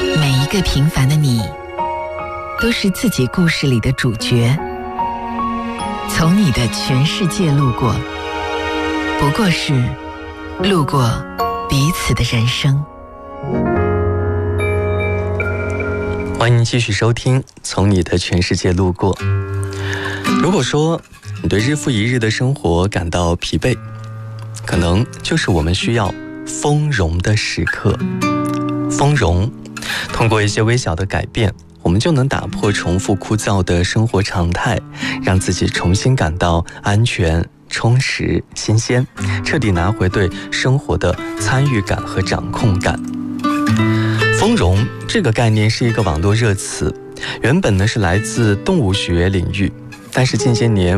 每一个平凡的你，都是自己故事里的主角。从你的全世界路过，不过是路过彼此的人生。 欢迎继续收听《从你的全世界路过》。如果说你对日复一日的生活感到疲惫，可能就是我们需要丰容的时刻。丰容，通过一些微小的改变，我们就能打破重复枯燥的生活常态，让自己重新感到安全、充实、新鲜，彻底拿回对生活的参与感和掌控感。丰容这个概念是一个网络热词，原本呢是来自动物学领域，但是近些年